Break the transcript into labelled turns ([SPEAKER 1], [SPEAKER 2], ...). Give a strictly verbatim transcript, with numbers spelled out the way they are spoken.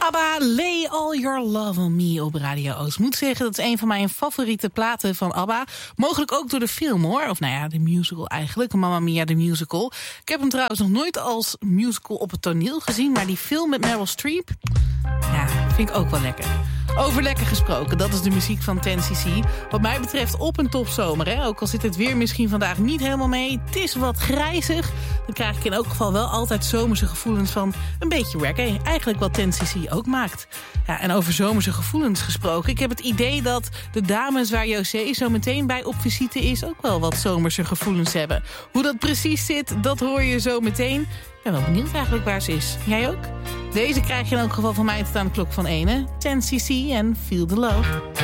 [SPEAKER 1] ABBA, Lay All Your Love On Me op Radio Oost. Moet zeggen, dat is een van mijn favoriete platen van ABBA. Mogelijk ook door de film, hoor. Of nou ja, de musical eigenlijk. Mamma Mia, de musical. Ik heb hem trouwens nog nooit als musical op het toneel gezien. Maar die film met Meryl Streep, ja, vind ik ook wel lekker. Over lekker gesproken, dat is de muziek van ten C C. Wat mij betreft op een topzomer, hè? Ook al zit het weer misschien vandaag niet helemaal mee. Het is wat grijzig. Dan krijg ik in elk geval wel altijd zomerse gevoelens van een beetje reggae. Eigenlijk wat ten C C ook maakt. Ja, en over zomerse gevoelens gesproken. Ik heb het idee dat de dames waar José zo meteen bij op visite is ook wel wat zomerse gevoelens hebben. Hoe dat precies zit, dat hoor je zo meteen. Ik ben wel benieuwd eigenlijk waar ze is. Jij ook? Deze krijg je in elk geval van mij tot aan de klok van één. ten C C en Feel the Love.